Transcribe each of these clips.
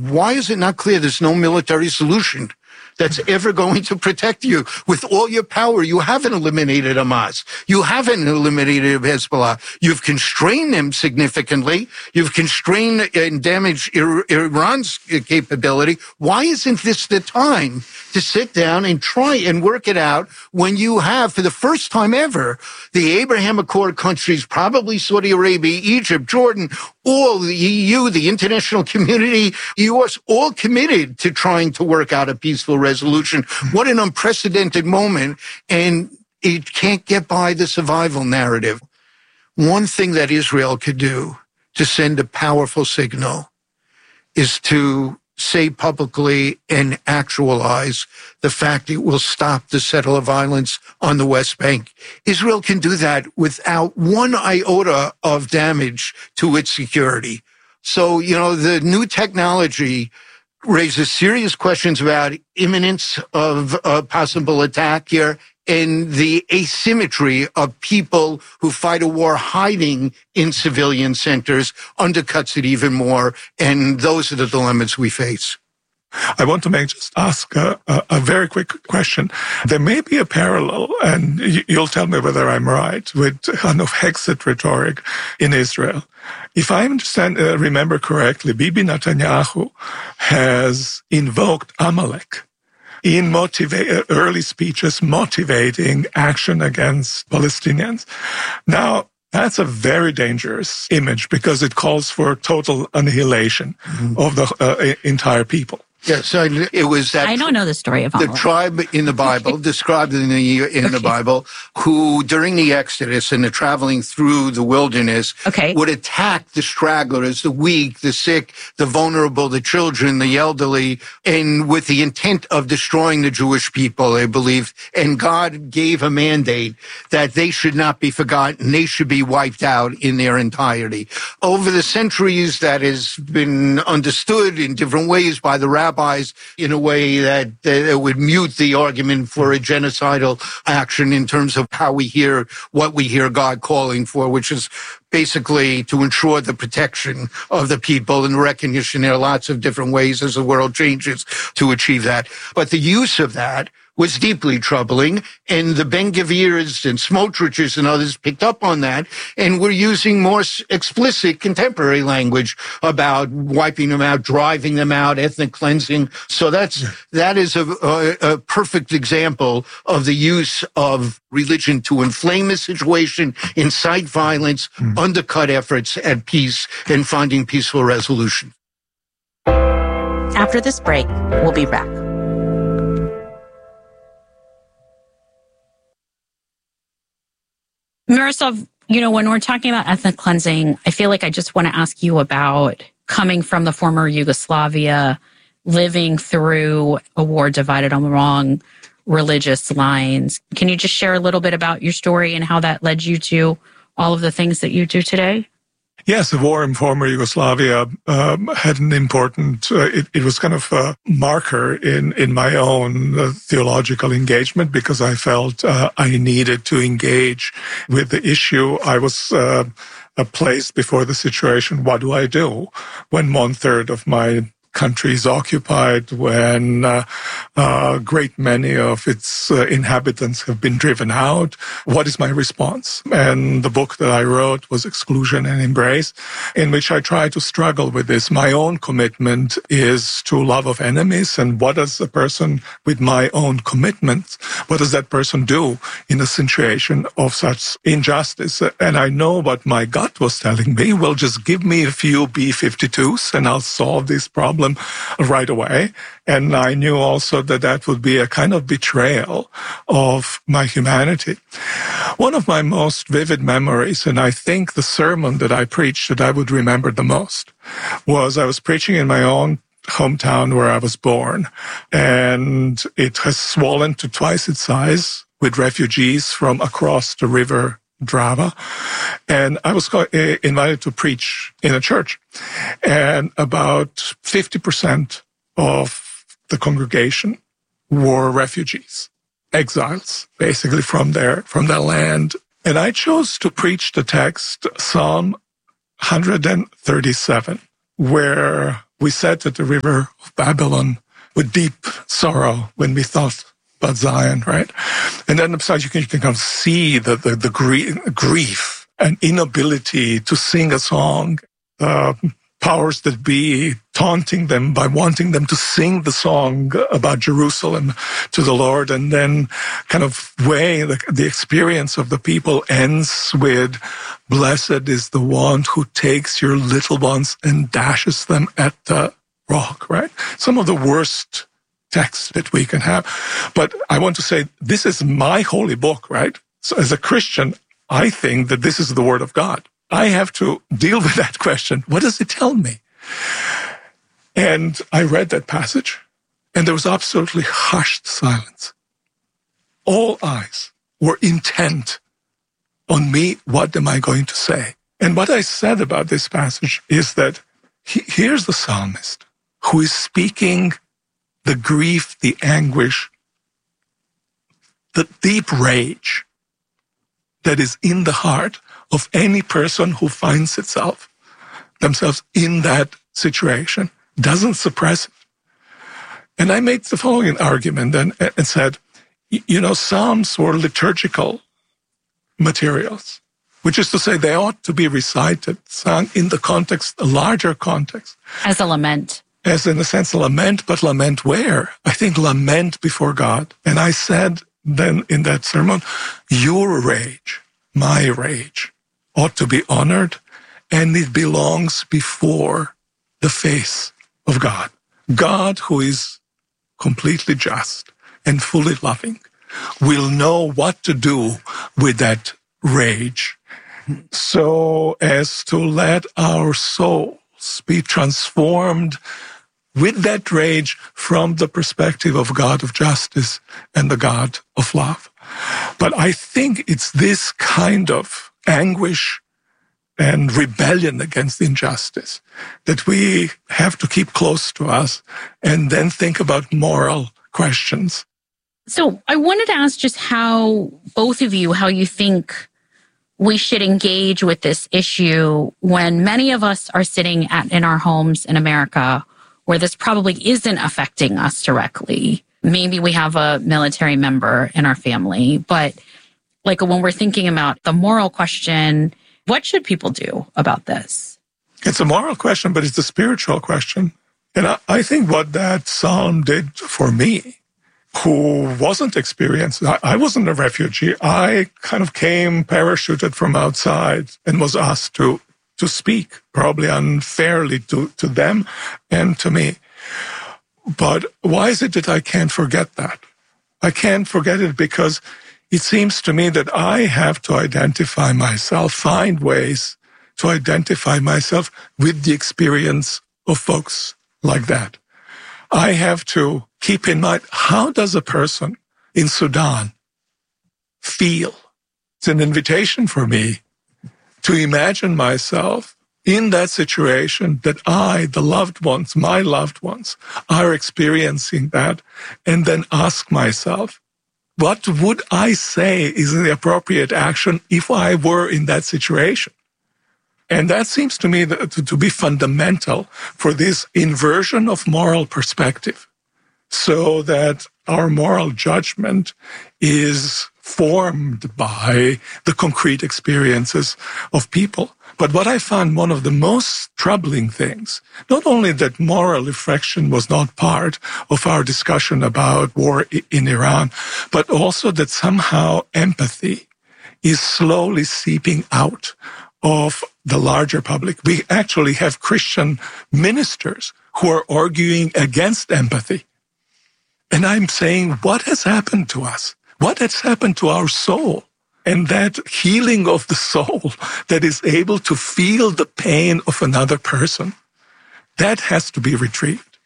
why is it not clear there's no military solution that's ever going to protect you? With all your power, you haven't eliminated Hamas. You haven't eliminated Hezbollah. You've constrained them significantly. You've constrained and damaged Iran's capability. Why isn't this the time to sit down and try and work it out when you have, for the first time ever, the Abraham Accord countries, probably Saudi Arabia, Egypt, Jordan, all the EU, the international community, US, all committed to trying to work out a peaceful resolution. What an unprecedented moment, and it can't get by the survival narrative. One thing that Israel could do to send a powerful signal is to say publicly and actualize the fact it will stop the settler violence on the West Bank. Israel can do that without one iota of damage to its security. So, the new technology raises serious questions about imminence of a possible attack here and the asymmetry of people who fight a war hiding in civilian centers undercuts it even more. And those are the dilemmas we face. I want to ask a very quick question. There may be a parallel, and you'll tell me whether I'm right, with kind of exit rhetoric in Israel. If I remember correctly, Bibi Netanyahu has invoked Amalek in early speeches motivating action against Palestinians. Now, that's a very dangerous image because it calls for total annihilation of the entire people. Yes, it was that. I don't know the story of Amalek. The tribe in the Bible, described in the Bible, who during the Exodus and the traveling through the wilderness would attack the stragglers, the weak, the sick, the vulnerable, the children, the elderly, and with the intent of destroying the Jewish people, I believe. And God gave a mandate that they should not be forgotten. They should be wiped out in their entirety. Over the centuries, that has been understood in different ways by the rabbis in a way that would mute the argument for a genocidal action in terms of what we hear God calling for, which is basically to ensure the protection of the people and recognition. There are lots of different ways as the world changes to achieve that. But the use of that was deeply troubling, and the Ben-Gvirs and Smotriches and others picked up on that and were using more explicit contemporary language about wiping them out, driving them out, ethnic cleansing. So that is a perfect example of the use of religion to inflame the situation, incite violence, undercut efforts at peace and finding peaceful resolution. After this break, we'll be back. Miroslav, when we're talking about ethnic cleansing, I feel like I just want to ask you about coming from the former Yugoslavia, living through a war divided on the wrong religious lines. Can you just share a little bit about your story and how that led you to all of the things that you do today? Yes, the war in former Yugoslavia had an important, it was kind of a marker in my own theological engagement because I felt I needed to engage with the issue. I was placed before the situation, what do I do when 1/3 of my country is occupied, when a great many of its inhabitants have been driven out? What is my response? And the book that I wrote was Exclusion and Embrace, in which I try to struggle with this. My own commitment is to love of enemies, and what does a person with my own commitment, what does that person do in a situation of such injustice? And I know what my gut was telling me, well, just give me a few B-52s and I'll solve this problem right away. And I knew also that that would be a kind of betrayal of my humanity. One of my most vivid memories, and I think the sermon that I preached that I would remember the most, was I was preaching in my own hometown where I was born, and it has swollen to twice its size with refugees from across the river Drava. And I was invited to preach in a church, and about 50% of the congregation were refugees, exiles, basically from their land. And I chose to preach the text, Psalm 137, where We sat at the river of Babylon with deep sorrow when we thought about Zion, right? And then besides, you can kind of see the grief and inability to sing a song, powers that be taunting them by wanting them to sing the song about Jerusalem to the Lord, and then kind of way the experience of the people ends with, "Blessed is the one who takes your little ones and dashes them at the rock," right? Some of the worst texts that we can have. But I want to say, this is my holy book, right? So as a Christian, I think that this is the Word of God. I have to deal with that question. What does it tell me? And I read that passage, and there was absolutely hushed silence. All eyes were intent on me. What am I going to say? And what I said about this passage is that here's the psalmist who is speaking the grief, the anguish, the deep rage that is in the heart of any person who finds themselves in that situation, doesn't suppress it. And I made the following argument and said, Psalms were liturgical materials, which is to say they ought to be recited, sung in the context, a larger context. As a lament. As in a sense, a lament, but lament where? I think lament before God. And I said then in that sermon, your rage, my rage, ought to be honored, and it belongs before the face of God. God, who is completely just and fully loving, will know what to do with that rage so as to let our souls be transformed with that rage from the perspective of God of justice and the God of love. But I think it's this kind of anguish and rebellion against injustice that we have to keep close to us and then think about moral questions. So I wanted to ask just how both of you, how you think we should engage with this issue when many of us are sitting in our homes in America where this probably isn't affecting us directly. Maybe we have a military member in our family, but like when we're thinking about the moral question, what should people do about this? It's a moral question, but it's a spiritual question. And I think what that psalm did for me, who wasn't experienced, I wasn't a refugee. I kind of came parachuted from outside and was asked to speak, probably unfairly to them and to me. But why is it that I can't forget that? I can't forget it because it seems to me that I have to identify myself, find ways to identify myself with the experience of folks like that. I have to keep in mind, how does a person in Sudan feel? It's an invitation for me to imagine myself in that situation that I, the loved ones, my loved ones, are experiencing that, and then ask myself, what would I say is the appropriate action if I were in that situation? And that seems to me to be fundamental for this inversion of moral perspective, so that our moral judgment is formed by the concrete experiences of people. But what I found one of the most troubling things, not only that moral reflection was not part of our discussion about war in Iran, but also that somehow empathy is slowly seeping out of the larger public. We actually have Christian ministers who are arguing against empathy. And I'm saying, what has happened to us? What has happened to our soul? And that healing of the soul that is able to feel the pain of another person, that has to be retrieved.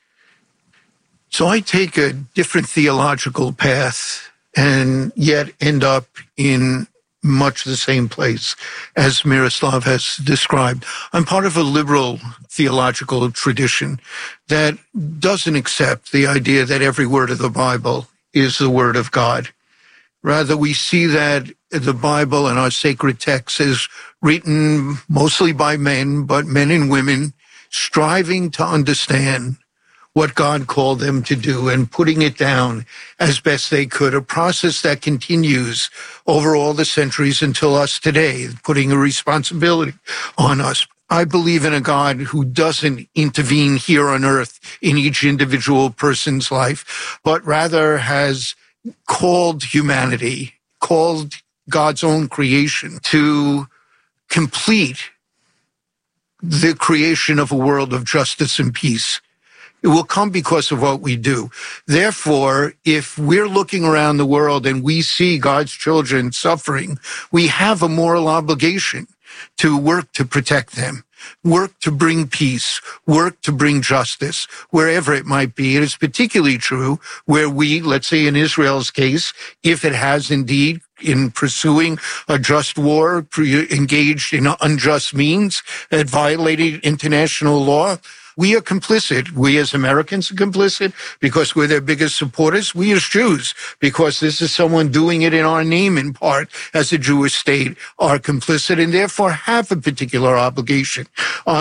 So I take a different theological path and yet end up in much the same place as Miroslav has described. I'm part of a liberal theological tradition that doesn't accept the idea that every word of the Bible is the word of God. Rather, we see that the Bible and our sacred text is written mostly by men, but men and women striving to understand what God called them to do and putting it down as best they could, a process that continues over all the centuries until us today, putting a responsibility on us. I believe in a God who doesn't intervene here on earth in each individual person's life, but rather has called humanity, called God's own creation to complete the creation of a world of justice and peace. It will come because of what we do. Therefore, if we're looking around the world and we see God's children suffering, we have a moral obligation to work to protect them, work to bring peace, work to bring justice, wherever it might be. It is particularly true where we, let's say in Israel's case, if it has indeed in pursuing a just war, engaged in unjust means that violated international law, we are complicit. We as Americans are complicit because we're their biggest supporters. We as Jews, because this is someone doing it in our name in part as a Jewish state, are complicit and therefore have a particular obligation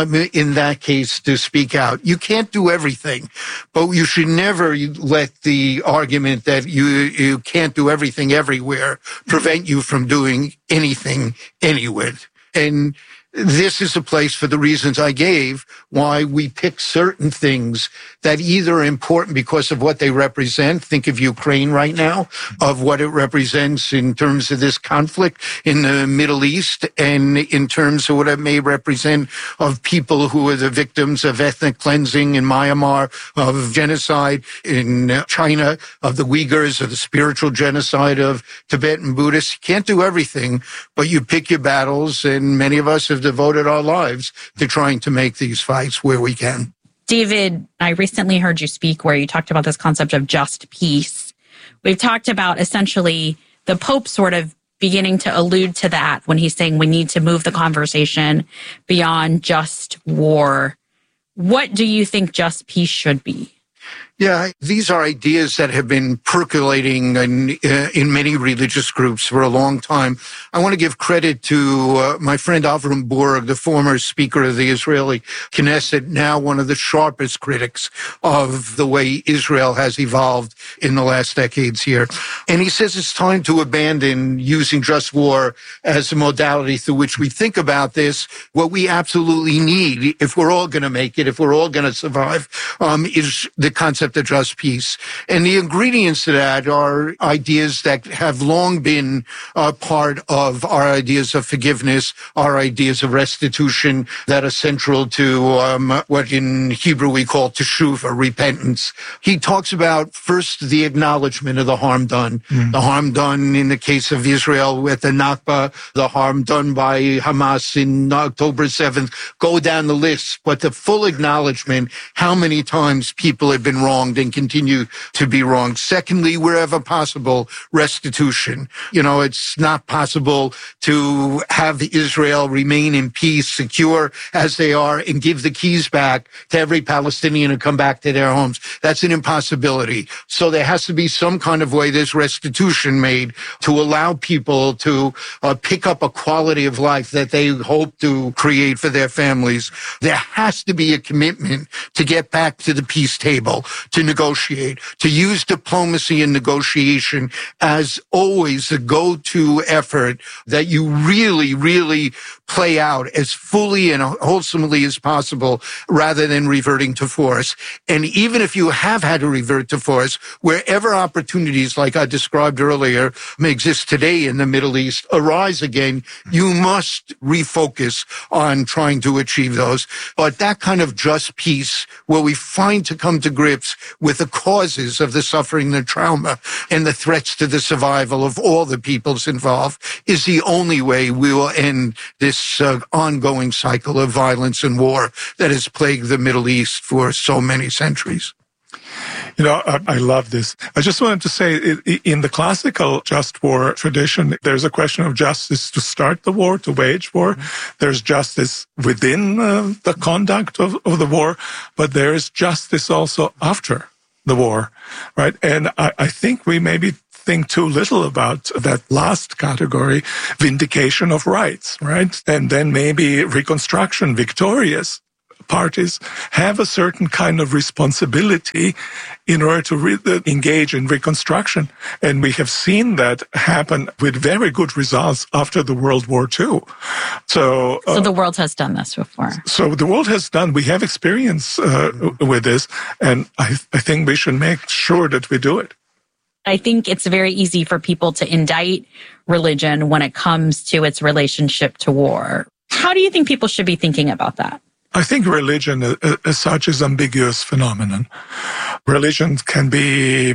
in that case to speak out. You can't do everything, but you should never let the argument that you can't do everything everywhere prevent you from doing anything anywhere. And this is a place, for the reasons I gave, why we pick certain things that either are important because of what they represent. Think of Ukraine right now, of what it represents in terms of this conflict in the Middle East, and in terms of what it may represent of people who are the victims of ethnic cleansing in Myanmar, of genocide in China, of the Uyghurs, of the spiritual genocide of Tibetan Buddhists. You can't do everything, but you pick your battles, and many of us have devoted our lives to trying to make these fights where we can. David, I recently heard you speak where you talked about this concept of just peace. We've talked about essentially the Pope sort of beginning to allude to that when he's saying we need to move the conversation beyond just war. What do you think just peace should be? Yeah, these are ideas that have been percolating in many religious groups for a long time. I want to give credit to my friend Avram Burg, the former speaker of the Israeli Knesset, now one of the sharpest critics of the way Israel has evolved in the last decades here. And he says it's time to abandon using just war as a modality through which we think about this. What we absolutely need, if we're all going to make it, if we're all going to survive, is the concept of just peace. And the ingredients to that are ideas that have long been part of our ideas of forgiveness, our ideas of restitution that are central to what in Hebrew we call teshuvah, repentance. He talks about first the acknowledgement of the harm done, the harm done in the case of Israel with the Nakba, the harm done by Hamas in October 7th. Go down the list, but the full acknowledgement, how many times people have been wronged and continue to be wronged. Secondly, wherever possible, restitution. You know, it's not possible to have Israel remain in peace, secure as they are, and give the keys back to every Palestinian and come back to their homes. That's an impossibility. So there has to be some kind of way there's restitution made to allow people to pick up a quality of life that they hope to create for their families. There has to be a commitment to get back to the peace table, to negotiate, to use diplomacy and negotiation as always the go-to effort that you really, really play out as fully and wholesomely as possible rather than reverting to force. And even if you have had to revert to force, wherever opportunities like I described earlier may exist today in the Middle East arise again, you must refocus on trying to achieve those. But that kind of just peace where we find to come to grips with the causes of the suffering, the trauma, and the threats to the survival of all the peoples involved is the only way we will end this ongoing cycle of violence and war that has plagued the Middle East for so many centuries. You know, I love this. I just wanted to say, in the classical just war tradition, there's a question of justice to start the war, to wage war. There's justice within the conduct of the war, but there is justice also after the war, right? And I think we maybe think too little about that last category, vindication of rights, right? And then maybe reconstruction, victorious parties have a certain kind of responsibility in order to engage in reconstruction. And we have seen that happen with very good results after the World War II. So the world has done this before. So the world has done, we have experience with this, and I think we should make sure that we do it. I think it's very easy for people to indict religion when it comes to its relationship to war. How do you think people should be thinking about that? I think religion as such is an ambiguous phenomenon. Religion can be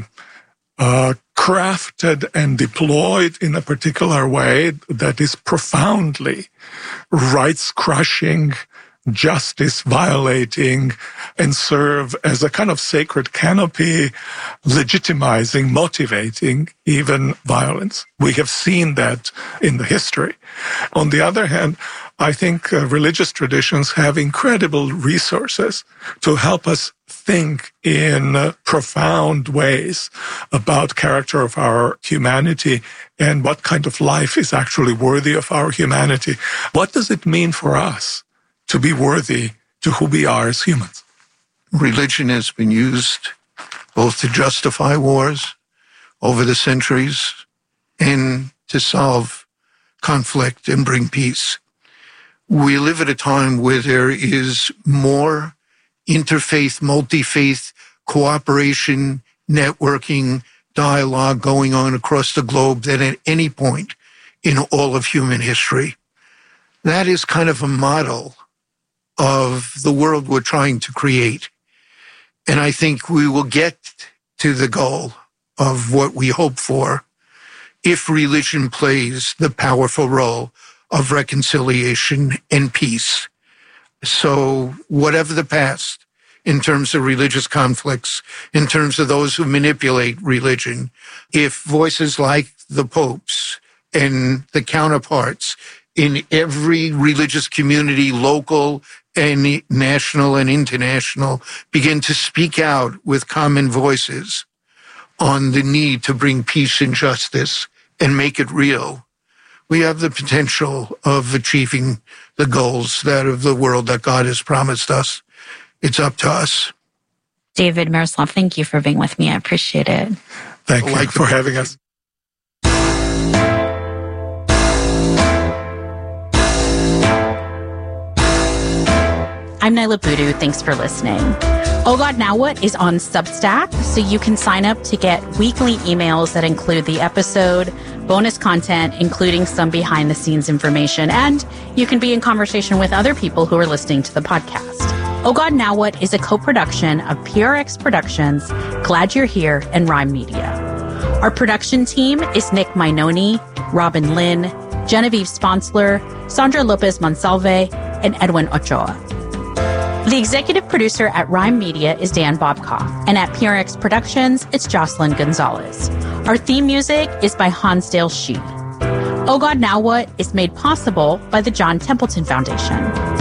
crafted and deployed in a particular way that is profoundly rights-crushing, justice-violating, and serve as a kind of sacred canopy, legitimizing, motivating even violence. We have seen that in the history. On the other hand, I think religious traditions have incredible resources to help us think in profound ways about character of our humanity and what kind of life is actually worthy of our humanity. What does it mean for us to be worthy to who we are as humans? Religion has been used both to justify wars over the centuries and to solve conflict and bring peace. We live at a time where there is more interfaith, multi-faith cooperation, networking, dialogue going on across the globe than at any point in all of human history. That is kind of a model of the world we're trying to create. And I think we will get to the goal of what we hope for if religion plays the powerful role of reconciliation and peace. So whatever the past, in terms of religious conflicts, in terms of those who manipulate religion, if voices like the popes and the counterparts in every religious community, local and national and international, begin to speak out with common voices on the need to bring peace and justice and make it real, we have the potential of achieving the goals that of the world that God has promised us. It's up to us. David, Miroslav, thank you for being with me. I appreciate it. Thank you for having us. I'm Naila Boodoo. Thanks for listening. Oh God, Now What is on Substack, so you can sign up to get weekly emails that include the episode, bonus content, including some behind-the-scenes information, and you can be in conversation with other people who are listening to the podcast. Oh God, Now What is a co-production of PRX Productions, Glad You're Here, and Rhyme Media. Our production team is Nick Minoni, Robin Lynn, Genevieve Sponsler, Sandra Lopez Monsalve, and Edwin Ochoa. The executive producer at Rhyme Media is Dan Bobkoff, and at PRX Productions, it's Jocelyn Gonzalez. Our theme music is by Hansdale Shi. Oh God, Now What is made possible by the John Templeton Foundation.